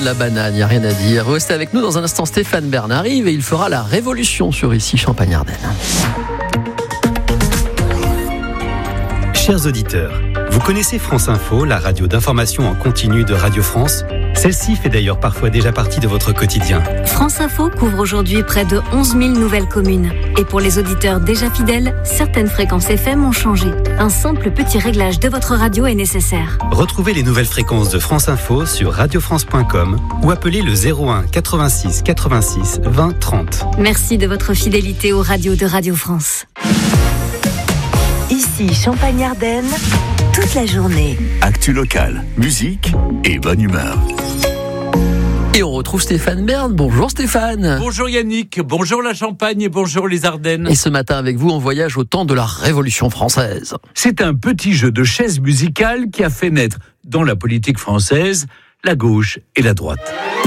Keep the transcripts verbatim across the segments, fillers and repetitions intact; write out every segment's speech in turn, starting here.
La banane, il n'y a rien à dire. Restez avec nous dans un instant. Stéphane Bern arrive et il fera la révolution sur Ici Champagne-Ardenne. Chers auditeurs, vous connaissez France Info, la radio d'information en continu de Radio France ? Celle-ci fait d'ailleurs parfois déjà partie de votre quotidien. France Info couvre aujourd'hui près de onze mille nouvelles communes. Et pour les auditeurs déjà fidèles, certaines fréquences F M ont changé. Un simple petit réglage de votre radio est nécessaire. Retrouvez les nouvelles fréquences de France Info sur radio france point com ou appelez le zéro un quatre-vingt-six quatre-vingt-six vingt trente. Merci de votre fidélité aux radios de Radio France. Ici Champagne-Ardenne, toute la journée. Actu locale, musique et bonne humeur. Et on retrouve Stéphane Bern. Bonjour Stéphane. Bonjour Yannick, bonjour la Champagne et bonjour les Ardennes. Et ce matin avec vous, on voyage au temps de la Révolution française. C'est un petit jeu de chaises musicales qui a fait naître, dans la politique française, la gauche et la droite.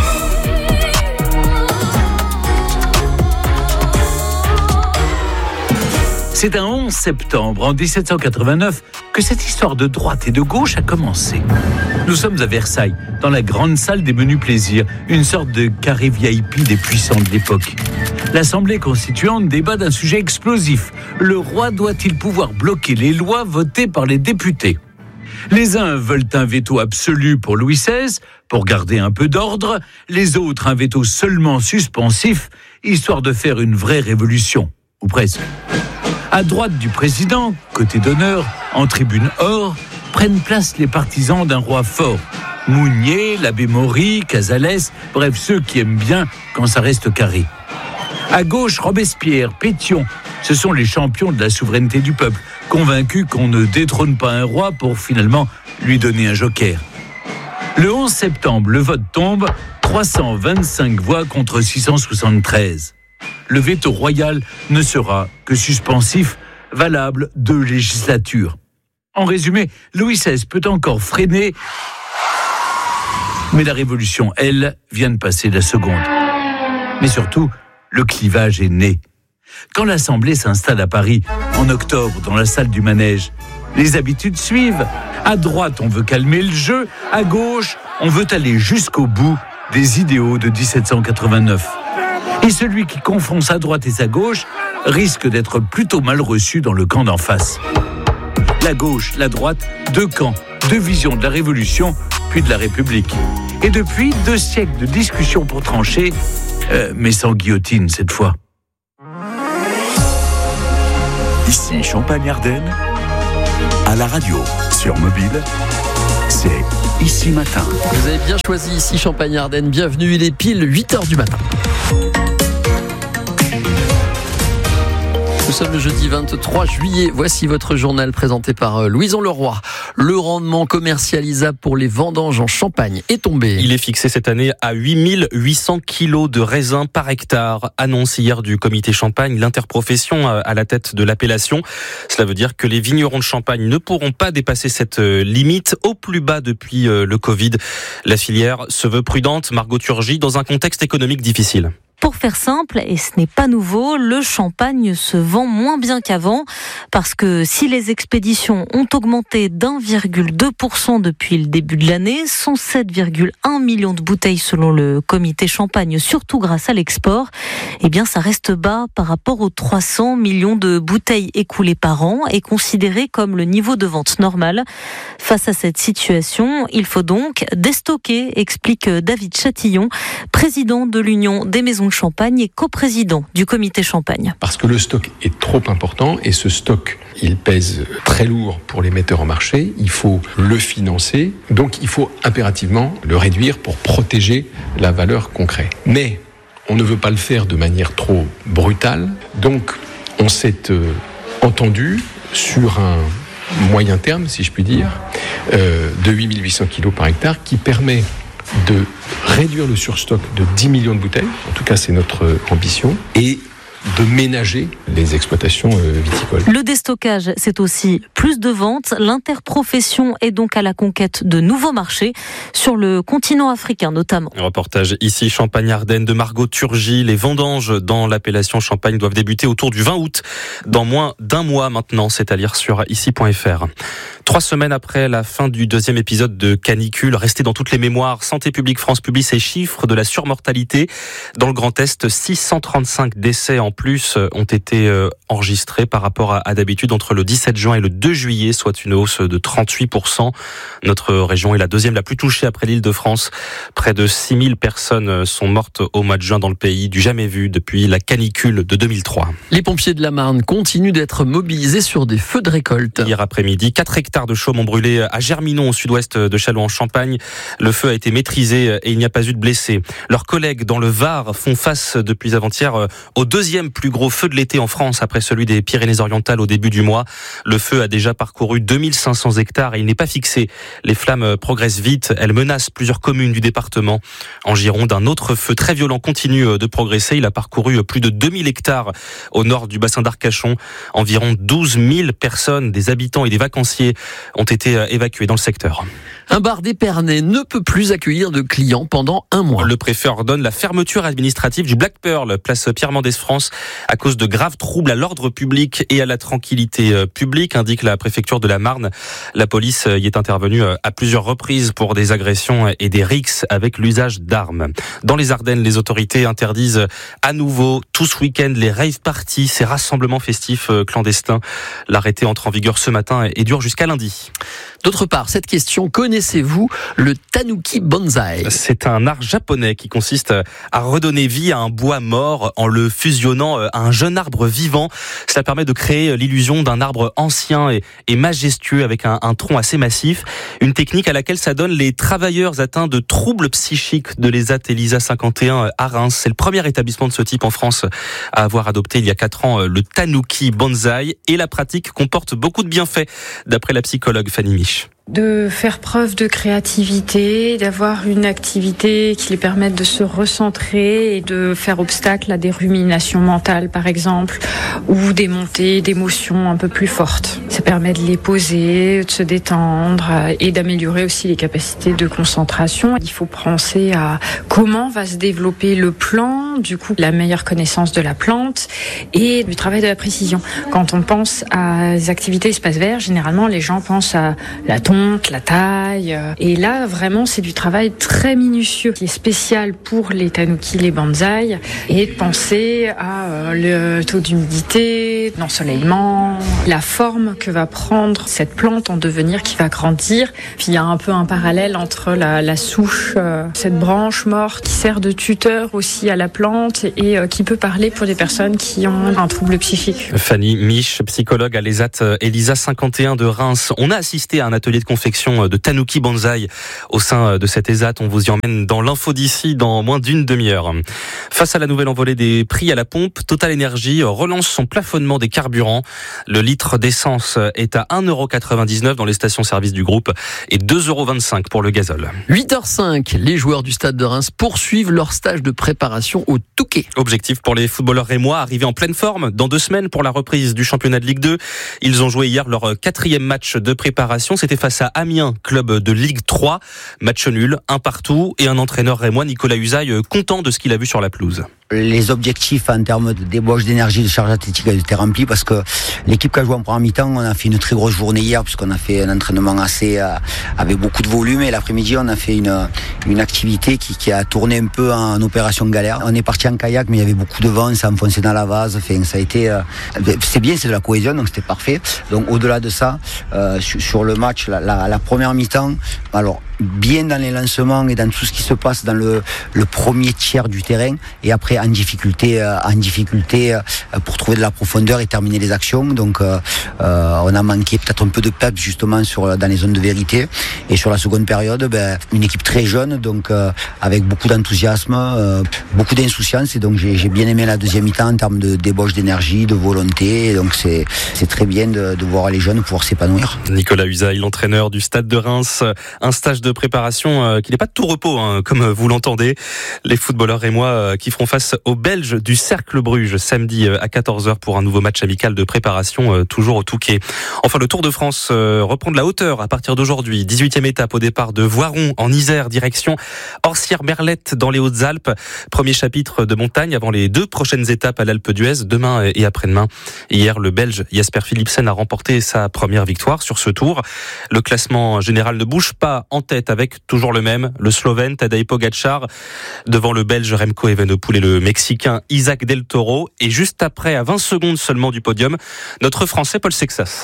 C'est un onze septembre en dix-sept cent quatre-vingt-neuf que cette histoire de droite et de gauche a commencé. Nous sommes à Versailles, dans la grande salle des menus plaisirs, une sorte de carré V I P des puissants de l'époque. L'Assemblée constituante débat d'un sujet explosif. Le roi doit-il pouvoir bloquer les lois votées par les députés ? Les uns veulent un veto absolu pour Louis seize, pour garder un peu d'ordre, les autres un veto seulement suspensif, histoire de faire une vraie révolution, ou presque. À droite du président, côté d'honneur, en tribune or, prennent place les partisans d'un roi fort. Mounier, l'abbé Maury, Casalès, bref, ceux qui aiment bien quand ça reste carré. À gauche, Robespierre, Pétion, ce sont les champions de la souveraineté du peuple, convaincus qu'on ne détrône pas un roi pour finalement lui donner un joker. Le onze septembre, le vote tombe, trois cent vingt-cinq voix contre six cent soixante-treize. Le veto royal ne sera que suspensif, valable deux législatures. En résumé, Louis seize peut encore freiner, mais la Révolution, elle, vient de passer la seconde. Mais surtout, le clivage est né. Quand l'Assemblée s'installe à Paris, en octobre, dans la salle du Manège, les habitudes suivent. À droite, on veut calmer le jeu. À gauche, on veut aller jusqu'au bout des idéaux de dix-sept cent quatre-vingt-neuf. Et celui qui confond sa droite et sa gauche risque d'être plutôt mal reçu dans le camp d'en face. La gauche, la droite, deux camps, deux visions de la Révolution, puis de la République. Et depuis, deux siècles de discussions pour trancher, euh, mais sans guillotine cette fois. Ici Champagne-Ardenne, à la radio, sur mobile, c'est Ici Matin. Vous avez bien choisi Ici Champagne-Ardenne. Bienvenue, il est pile huit heures du matin. Nous sommes le jeudi vingt-trois juillet. Voici votre journal présenté par Louison Leroy. Le rendement commercialisable pour les vendanges en Champagne est tombé. Il est fixé cette année à huit mille huit cents kilos de raisins par hectare. Annonce hier du comité Champagne, l'interprofession à la tête de l'appellation. Cela veut dire que les vignerons de Champagne ne pourront pas dépasser cette limite au plus bas depuis le Covid. La filière se veut prudente, Margot Turgy, dans un contexte économique difficile. Pour faire simple, et ce n'est pas nouveau, le champagne se vend moins bien qu'avant parce que si les expéditions ont augmenté d'un virgule deux pour cent depuis le début de l'année, cent sept virgule un millions de bouteilles selon le comité Champagne, surtout grâce à l'export, eh bien ça reste bas par rapport aux trois cents millions de bouteilles écoulées par an et considéré comme le niveau de vente normal. Face à cette situation, il faut donc déstocker, explique David Chatillon, président de l'Union des maisons de Champagne et coprésident du comité Champagne. Parce que le stock est trop important et ce stock, il pèse très lourd pour les metteurs en marché. Il faut le financer, donc il faut impérativement le réduire pour protéger la valeur qu'on crée. Mais on ne veut pas le faire de manière trop brutale, donc on s'est euh, entendu sur un moyen terme, si je puis dire, euh, de huit mille huit cents kilos par hectare qui permet de réduire le surstock de dix millions de bouteilles, en tout cas c'est notre ambition, et de ménager les exploitations viticoles. Le déstockage, c'est aussi plus de ventes. L'interprofession est donc à la conquête de nouveaux marchés, sur le continent africain notamment. Un reportage ici, Champagne-Ardenne de Margot Turgy. Les vendanges dans l'appellation Champagne doivent débuter autour du vingt août, dans moins d'un mois maintenant. C'est à lire sur ici point f r. Trois semaines après la fin du deuxième épisode de canicule, resté dans toutes les mémoires, Santé publique France publie ses chiffres de la surmortalité. Dans le Grand Est, six cent trente-cinq décès en plus ont été enregistrés par rapport à, à d'habitude entre le dix-sept juin et le deux juillet, soit une hausse de trente-huit pour cent. Notre région est la deuxième la plus touchée après l'Île-de-France. Près de six mille personnes sont mortes au mois de juin dans le pays, du jamais vu depuis la canicule de deux mille trois. Les pompiers de la Marne continuent d'être mobilisés sur des feux de récolte. Hier après-midi, quatre hectares de chaume ont brûlé à Germinon, au sud-ouest de Châlons-en-Champagne. Le feu a été maîtrisé et il n'y a pas eu de blessés. Leurs collègues dans le Var font face depuis avant-hier au deuxième plus gros feu de l'été en France, après celui des Pyrénées-Orientales au début du mois. Le feu a déjà parcouru deux mille cinq cents hectares et il n'est pas fixé. Les flammes progressent vite, elles menacent plusieurs communes du département. En Gironde, un autre feu très violent continue de progresser. Il a parcouru plus de deux mille hectares au nord du bassin d'Arcachon. Environ douze mille personnes, des habitants et des vacanciers, ont été évacués dans le secteur. Un bar d'Épernay ne peut plus accueillir de clients pendant un mois. Le préfet ordonne la fermeture administrative du Black Pearl, place Pierre Mendès France, à cause de graves troubles à l'ordre public et à la tranquillité publique, indique la préfecture de la Marne. La police y est intervenue à plusieurs reprises pour des agressions et des rixes avec l'usage d'armes. Dans les Ardennes, les autorités interdisent à nouveau tout ce week-end les rave parties, ces rassemblements festifs clandestins. L'arrêté entre en vigueur ce matin et dure jusqu'à lundi. D'autre part, cette question, connaissez-vous le tanuki bonsaï ? C'est un art japonais qui consiste à redonner vie à un bois mort en le fusionnant à un jeune arbre vivant. Cela permet de créer l'illusion d'un arbre ancien et, et majestueux avec un, un tronc assez massif. Une technique à laquelle s'adonnent les travailleurs atteints de troubles psychiques de l'E S A T Elisa cinquante et un à Reims. C'est le premier établissement de ce type en France à avoir adopté il y a quatre ans le tanuki bonsaï, et la pratique comporte beaucoup de bienfaits, d'après la psychologue Fanny Mich. De faire preuve de créativité, d'avoir une activité qui les permette de se recentrer et de faire obstacle à des ruminations mentales, par exemple, ou des montées d'émotions un peu plus fortes. Ça permet de les poser, de se détendre et d'améliorer aussi les capacités de concentration. Il faut penser à comment va se développer le plan, du coup, la meilleure connaissance de la plante et du travail de la précision. Quand on pense à des activités espace vert, généralement, les gens pensent à la tonte, la taille. Et là, vraiment, c'est du travail très minutieux qui est spécial pour les tanuki, les bonsaï, et de penser à le taux d'humidité, l'ensoleillement, la forme que va prendre cette plante en devenir qui va grandir. Puis il y a un peu un parallèle entre la, la souche, cette branche morte qui sert de tuteur aussi à la plante et qui peut parler pour des personnes qui ont un trouble psychique. Fanny Mich, psychologue à l'E S A T Elisa cinquante et un de Reims. On a assisté à un atelier de confection de tanuki bonsaï au sein de cette E S A T. On vous y emmène dans l'info d'ici dans moins d'une demi-heure. Face à la nouvelle envolée des prix à la pompe, Total Energy relance son plafonnement des carburants. Le litre d'essence est à un euro quatre-vingt-dix-neuf dans les stations-service du groupe et deux euros vingt-cinq pour le gazole. huit heures cinq, les joueurs du Stade de Reims poursuivent leur stage de préparation au Touquet. Objectif pour les footballeurs rémois, arriver en pleine forme dans deux semaines pour la reprise du championnat de Ligue deux. Ils ont joué hier leur quatrième match de préparation. C'était face à Amiens, club de Ligue trois. Match nul, un partout, et un entraîneur rémois, Nicolas Usaï, content de ce qu'il a vu sur la pelouse. Les objectifs en termes de débauche d'énergie, de charge athlétique ont été remplis parce que l'équipe qui a joué en première mi-temps, on a fait une très grosse journée hier puisqu'on a fait un entraînement assez euh, avec beaucoup de volume, et l'après-midi on a fait une une activité qui, qui a tourné un peu en opération galère. On est parti en kayak mais il y avait beaucoup de vent, ça enfonçait dans la vase, enfin, ça a été euh, c'est bien, c'est de la cohésion, donc c'était parfait. Donc au-delà de ça, euh, sur, sur le match, la, la, la première mi-temps, alors bien dans les lancements et dans tout ce qui se passe dans le, le premier tiers du terrain, et après en difficulté, euh, en difficulté euh, pour trouver de la profondeur et terminer les actions. Donc euh, euh, on a manqué peut-être un peu de peps justement sur, dans les zones de vérité. Et sur la seconde période, ben, une équipe très jeune, donc euh, avec beaucoup d'enthousiasme, euh, beaucoup d'insouciance, et donc j'ai, j'ai bien aimé la deuxième mi-temps en termes de débauche d'énergie, de volonté, et donc c'est, c'est très bien de, de voir les jeunes pouvoir s'épanouir. Nicolas Usaï, l'entraîneur du Stade de Reims, un stage de de préparation euh, qui n'est pas de tout repos, hein, comme vous l'entendez. Les footballeurs rémois euh, qui feront face aux Belges du Cercle Bruges samedi euh, à quatorze heures pour un nouveau match amical de préparation, euh, toujours au Touquet. Enfin, le Tour de France euh, reprend de la hauteur à partir d'aujourd'hui. dix-huitième étape au départ de Voiron en Isère, direction Orsières-Merlette dans les Hautes-Alpes. Premier chapitre de montagne avant les deux prochaines étapes à l'Alpe d'Huez, demain et après-demain. Hier, le Belge Jasper Philipsen a remporté sa première victoire sur ce tour. Le classement général ne bouge pas en tête avec toujours le même, le Slovène Tadej Pogačar devant le Belge Remco Evenepoel et le Mexicain Isaac Del Toro. Et juste après, à vingt secondes seulement du podium, notre Français Paul Sexas.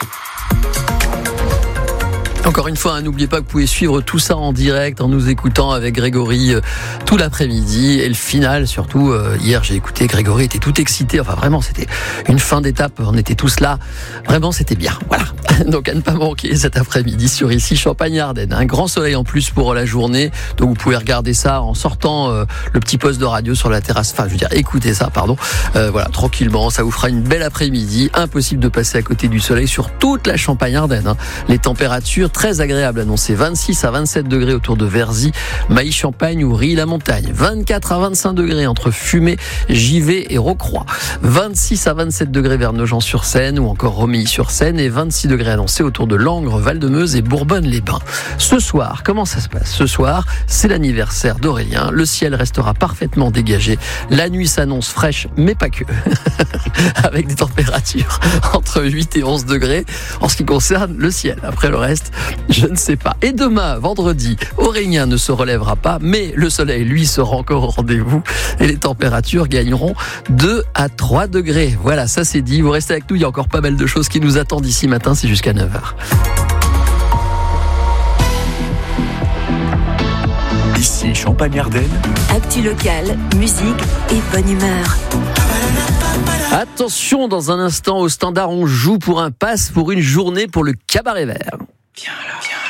Encore une fois, hein, n'oubliez pas que vous pouvez suivre tout ça en direct en nous écoutant avec Grégory euh, tout l'après-midi et le final surtout. Euh, hier, j'ai écouté, Grégory était tout excité. Enfin, vraiment, c'était une fin d'étape. On était tous là. Vraiment, c'était bien. Voilà. Donc, à ne pas manquer cet après-midi sur ici Champagne-Ardenne. Un grand soleil en plus pour la journée. Donc, vous pouvez regarder ça en sortant euh, le petit poste de radio sur la terrasse. Enfin, je veux dire, écoutez ça, pardon. Euh, voilà, tranquillement. Ça vous fera une belle après-midi. Impossible de passer à côté du soleil sur toute la Champagne-Ardenne. Hein. Les températures très agréable annoncé, vingt-six à vingt-sept degrés autour de Verzy, Mailly-Champagne ou Ry-la-Montagne, vingt-quatre à vingt-cinq degrés entre Fumay, Givet et Rocroi, vingt-six à vingt-sept degrés vers Nogent-sur-Seine ou encore Romilly-sur-Seine et vingt-six degrés annoncés autour de Langres, Val-de-Meuse et Bourbonne-les-Bains. Ce soir, comment ça se passe ? Ce soir, c'est l'anniversaire d'Aurélien, le ciel restera parfaitement dégagé, la nuit s'annonce fraîche mais pas que, avec des températures entre huit et onze degrés en ce qui concerne le ciel. Après le reste, je ne sais pas. Et demain, vendredi, Aurélien ne se relèvera pas, mais le soleil, lui, sera encore au rendez-vous et les températures gagneront deux à trois degrés. Voilà, ça c'est dit. Vous restez avec nous, il y a encore pas mal de choses qui nous attendent ici matin, c'est jusqu'à neuf heures. Ici Champagne-Ardenne. Actu locale, musique et bonne humeur. Attention, dans un instant, au standard, on joue pour un pass pour une journée pour le Cabaret Vert. Viens alors.